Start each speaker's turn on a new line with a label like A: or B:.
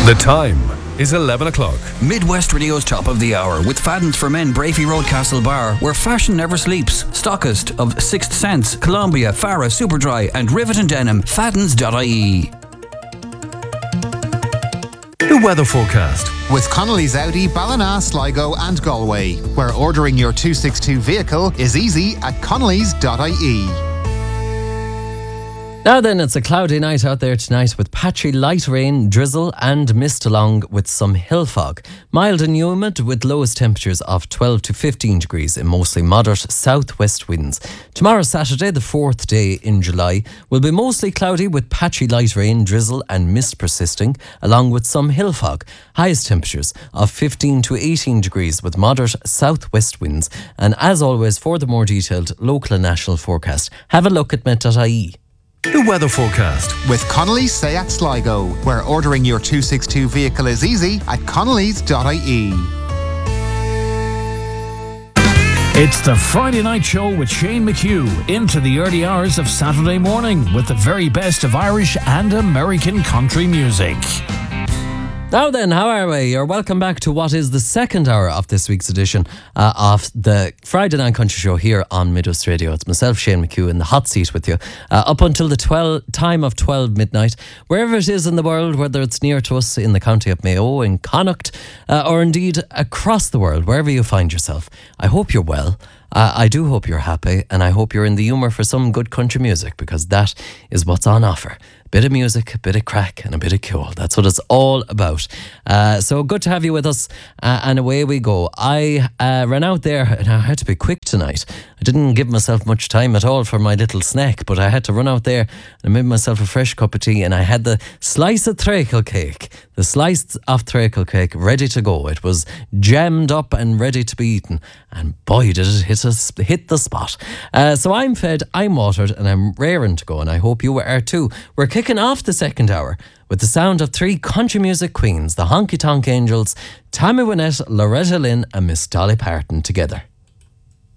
A: The time is 11 o'clock.
B: Midwest Radio's Top of the Hour with Fadden's for Men, Brafey Road, Castlebar, where fashion never sleeps. Stockist of Sixth Sense, Columbia, Farah, Superdry and Rivet and Denim. Faddens.ie.
A: The weather forecast
C: with Connolly's Audi, Ballina, Sligo and Galway, where ordering your 262 vehicle is easy at connolly's.ie.
D: Now then, it's a cloudy night out there tonight with patchy light rain, drizzle and mist along with some hill fog. Mild and humid with lowest temperatures of 12 to 15 degrees in mostly moderate southwest winds. Tomorrow, Saturday, the 4th day in July, will be mostly cloudy with patchy light rain, drizzle and mist persisting, along with some hill fog. Highest temperatures of 15 to 18 degrees with moderate southwest winds. And as always, for the more detailed local and national forecast, have a look at met.ie.
A: The weather forecast
C: with Connolly's Seat Sligo, where ordering your 262 vehicle is easy at connolly's.ie.
E: It's the Friday Night Show with Shane McHugh into the early hours of Saturday morning with the very best of Irish and American country music.
D: Now then, how are we? You're welcome back to what is the second hour of this week's edition of the Friday Night Country Show here on Midwest Radio. It's myself, Shane McHugh, in the hot seat with you up until the time of 12 midnight. Wherever it is in the world, whether it's near to us in the county of Mayo, in Connacht, or indeed across the world, wherever you find yourself, I hope you're well. I do hope you're happy, and I hope you're in the humour for some good country music, because that is what's on offer. Bit of music, a bit of crack and a bit of cool. That's what it's all about. So good to have you with us, and away we go. I ran out there and I had to be quick tonight. I didn't give myself much time at all for my little snack, but I had to run out there and I made myself a fresh cup of tea, and I had the slice of treacle cake. The slice of treacle cake ready to go. It was jammed up and ready to be eaten, and boy did it hit the spot. So I'm fed, I'm watered, and I'm raring to go, and I hope you are too. We're kicking off the second hour with the sound of three country music queens, the Honky Tonk Angels, Tammy Wynette, Loretta Lynn and Miss Dolly Parton together.